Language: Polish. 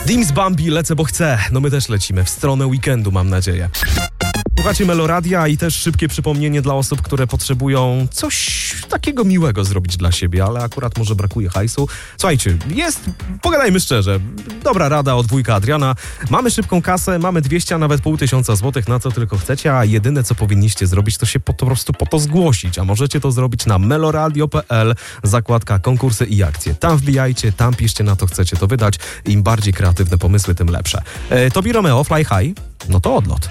Dims Bambi, lecę bo chcę. No my też lecimy w stronę weekendu, mam nadzieję. Słuchacie Meloradia i też szybkie przypomnienie dla osób, które potrzebują coś takiego miłego zrobić dla siebie, ale akurat może brakuje hajsu. Słuchajcie, pogadajmy szczerze, dobra rada od wujka Adriana. Mamy szybką kasę, mamy 200, a nawet 500 złotych, na co tylko chcecie, a jedyne co powinniście zrobić, to się po prostu po to zgłosić, a możecie to zrobić na meloradio.pl, zakładka konkursy i akcje. Tam wbijajcie, tam piszcie na to chcecie to wydać. Im bardziej kreatywne pomysły, tym lepsze. Tobi Romeo, Fly High, no to odlot.